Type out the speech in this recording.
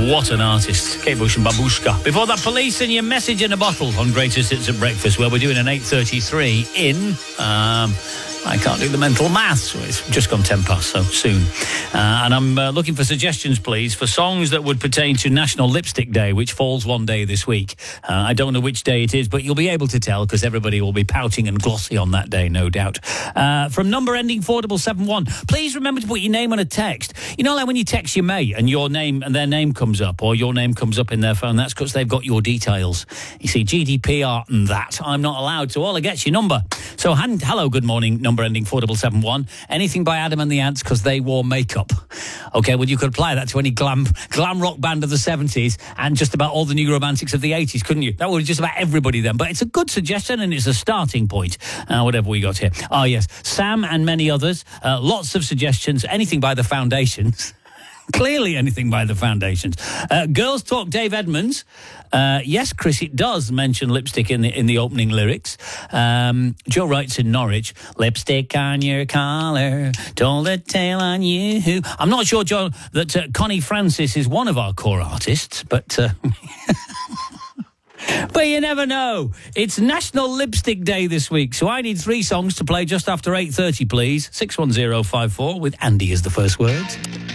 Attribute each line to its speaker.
Speaker 1: What an artist. Kate Bush and Babushka. Before that, Police and Your Message in a Bottle on Greatest Hits at Breakfast, where we're doing an 8:33 in... I can't do the mental maths. It's just gone 10 past, so soon. And I'm looking for suggestions, please, for songs that would pertain to National Lipstick Day, which falls one day this week. I don't know which day it is, but you'll be able to tell because everybody will be pouting and glossy on that day, no doubt. From number ending 4771, please remember to put your name on a text. You know, like when you text your mate and your name and their name comes up, or your name comes up in their phone, that's because they've got your details. You see, GDPR and that, I'm not allowed to. All I get's your number. So, hello, good morning, number ending 4771. Anything by Adam and the Ants because they wore makeup. Okay, well, you could apply that to any glam rock band of the 70s and just about all the new romantics of the 80s, couldn't you? That would be just about everybody then. But it's a good suggestion and it's a starting point. Whatever we got here. Oh, yes, Sam and many others. Lots of suggestions. Anything by the Foundations. Clearly anything by the Foundations. Girls Talk, Dave Edmonds. Yes, Chris, it does mention lipstick in the opening lyrics. Joe writes in Norwich, lipstick on your collar, told a tale on you. I'm not sure, Joe, that Connie Francis is one of our core artists, but... But you never know. It's National Lipstick Day this week, so I need 3 songs to play just after 8:30, please. 61054 with Andy as the first word.